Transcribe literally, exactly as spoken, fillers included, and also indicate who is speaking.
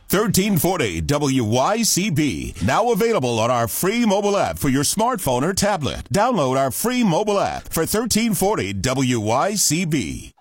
Speaker 1: thirteen forty W Y C B. Now available on our free mobile app for your smartphone or tablet. Download our free mobile app for thirteen forty W Y C B.